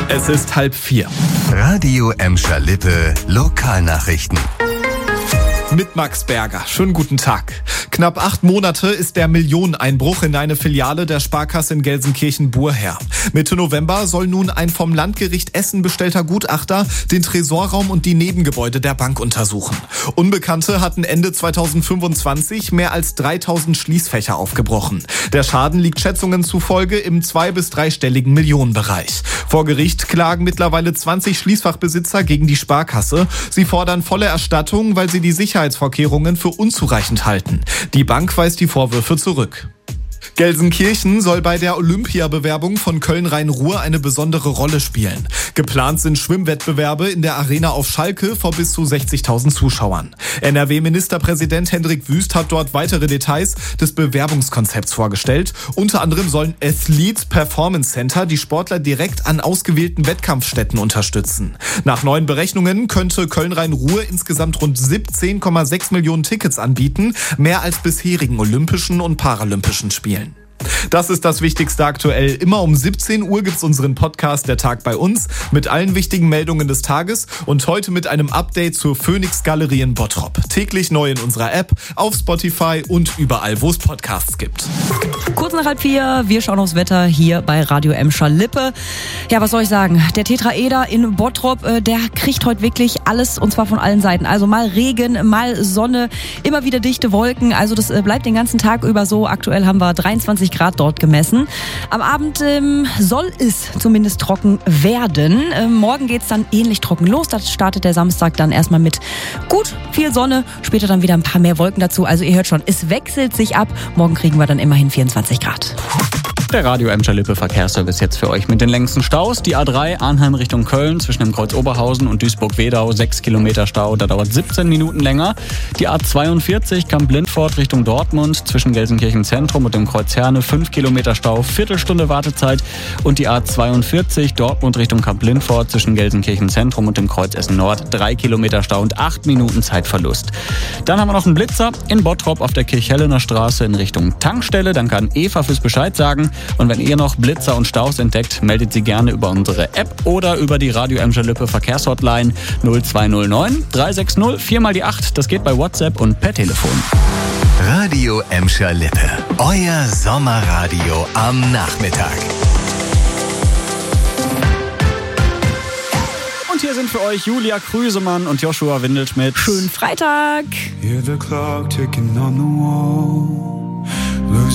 Es ist 3:30. Radio Emscher Lippe, Lokalnachrichten. Mit Max Berger. Schönen guten Tag. Knapp 8 Monate ist der Millioneneinbruch in eine Filiale der Sparkasse in Gelsenkirchen-Bur her. Mitte November soll nun ein vom Landgericht Essen bestellter Gutachter den Tresorraum und die Nebengebäude der Bank untersuchen. Unbekannte hatten Ende 2025 mehr als 3000 Schließfächer aufgebrochen. Der Schaden liegt Schätzungen zufolge im 2- bis 3-stelligen Millionenbereich. Vor Gericht klagen mittlerweile 20 Schließfachbesitzer gegen die Sparkasse. Sie fordern volle Erstattung, weil sie die Sicherheitsvorkehrungen für unzureichend halten. Die Bank weist die Vorwürfe zurück. Gelsenkirchen soll bei der Olympiabewerbung von Köln-Rhein-Ruhr eine besondere Rolle spielen. Geplant sind Schwimmwettbewerbe in der Arena auf Schalke vor bis zu 60.000 Zuschauern. NRW-Ministerpräsident Hendrik Wüst hat dort weitere Details des Bewerbungskonzepts vorgestellt. Unter anderem sollen Athlete Performance Center die Sportler direkt an ausgewählten Wettkampfstätten unterstützen. Nach neuen Berechnungen könnte Köln-Rhein-Ruhr insgesamt rund 17,6 Millionen Tickets anbieten, mehr als bisherigen Olympischen und Paralympischen Spielen. Das ist das Wichtigste aktuell. Immer um 17 Uhr gibt's unseren Podcast Der Tag bei uns mit allen wichtigen Meldungen des Tages und heute mit einem Update zur Phoenix Galerie in Bottrop. Täglich neu in unserer App, auf Spotify und überall, wo es Podcasts gibt. Kurz nach 3:30, wir schauen aufs Wetter hier bei Radio Emscher Lippe. Ja, was soll ich sagen? Der Tetraeder in Bottrop, der kriegt heute wirklich alles und zwar von allen Seiten. Also mal Regen, mal Sonne, immer wieder dichte Wolken. Also das bleibt den ganzen Tag über so. Aktuell haben wir 23 Grad dort gemessen. Am Abend soll es zumindest trocken werden. Morgen geht's dann ähnlich trocken los. Da startet der Samstag dann erstmal mit gut viel Sonne. Später dann wieder ein paar mehr Wolken dazu. Also ihr hört schon, es wechselt sich ab. Morgen kriegen wir dann immerhin 24 Grad. Der Radio Emscher Lippe Verkehrsservice jetzt für euch mit den längsten Staus. Die A3 Arnheim Richtung Köln zwischen dem Kreuz Oberhausen und Duisburg-Wedau 6 Kilometer Stau, da dauert 17 Minuten länger. Die A42 Kamp-Lindfort Richtung Dortmund zwischen Gelsenkirchen Zentrum und dem Kreuz Herne 5 Kilometer Stau, Viertelstunde Wartezeit. Und die A42 Dortmund Richtung Kamp-Lindfort zwischen Gelsenkirchen Zentrum und dem Kreuz Essen Nord 3 Kilometer Stau und 8 Minuten Zeitverlust. Dann haben wir noch einen Blitzer in Bottrop auf der Kirchhellener Straße in Richtung Tankstelle. Danke an Eva fürs Bescheid sagen. Und wenn ihr noch Blitzer und Staus entdeckt, meldet sie gerne über unsere App oder über die Radio Emscher Lippe Verkehrshotline 0209 360 4x8. Das geht bei WhatsApp und per Telefon. Radio Emscher Lippe, euer Sommerradio am Nachmittag. Und hier sind für euch Julia Krüsemann und Joshua Windelschmidt. Schönen Freitag! Hear the clock ticking on the wall.